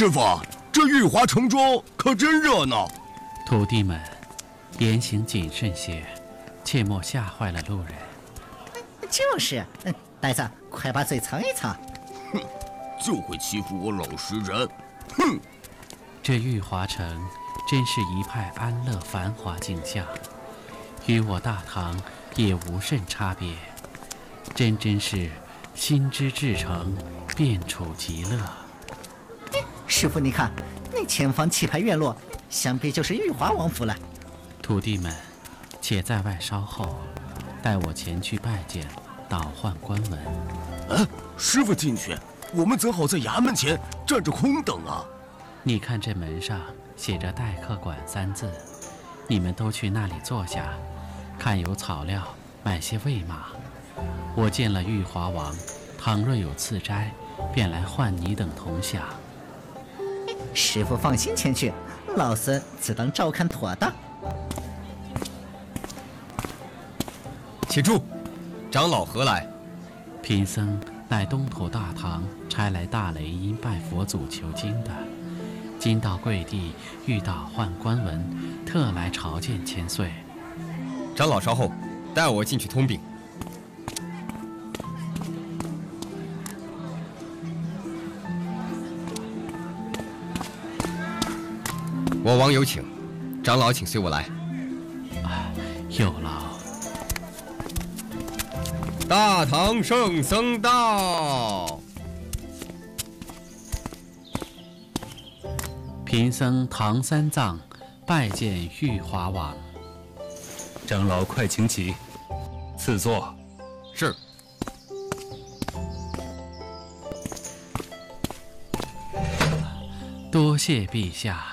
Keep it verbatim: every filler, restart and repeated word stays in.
师傅，这玉华城中可真热闹。 徒弟们，言行谨慎些，切莫吓坏了路人。 就是，嗯，呆子，快把嘴藏一藏。 哼，就会欺负我老实人。哼！ 这玉华城真是一派安乐繁华景象，与我大唐也无甚差别，真真是心之至诚，便处极乐。 师傅，你看那前方棋牌院落，想必就是玉华王府了。 徒弟们，且在外稍后，待我前去拜见，倒换官文。 啊，师傅进去，我们怎好在衙门前站着空等啊？ 你看这门上写着待客馆三字，你们都去那里坐下，看有草料，买些喂马。我见了玉华王，倘若有赐斋，便来唤你等同享。 师傅放心前去，老孙自当照看妥当。 且住，长老何来？ 贫僧乃东土大唐差来大雷音拜佛祖求经的，今到贵地遇到宦官文，特来朝见千岁。 长老稍后，带我进去通禀。我王有请，长老请随我来。 啊，有劳。 大唐圣僧到。 贫僧唐三藏拜见玉华王。 长老快请起，赐座。 是。 多谢陛下。